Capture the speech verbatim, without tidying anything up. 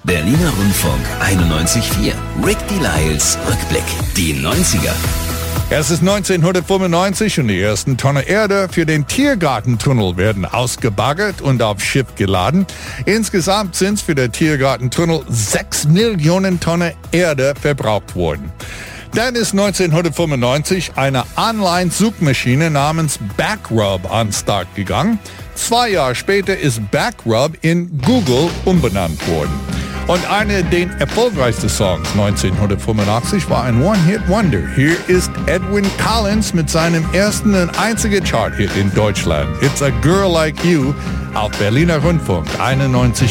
Berliner Rundfunk einundneunzig Komma vier. Rick Delisles Rückblick. Die neunziger. Es ist neunzehnhundertfünfundneunzig und die ersten Tonnen Erde für den Tiergartentunnel werden ausgebaggert und auf Schiff geladen. Insgesamt sind für den Tiergartentunnel sechs Millionen Tonnen Erde verbraucht worden. Dann ist neunzehnhundertfünfundneunzig eine Online-Suchmaschine namens Backrub an den Start gegangen. Zwei Jahre später ist Backrub in Google umbenannt worden. Und einer der erfolgreichsten Songs neunzehnhundertfünfundachtzig war ein One-Hit-Wonder. Hier ist Edwyn Collins mit seinem ersten und einzigen Chart-Hit in Deutschland. It's a Girl Like You auf Berliner Rundfunk einundneunzig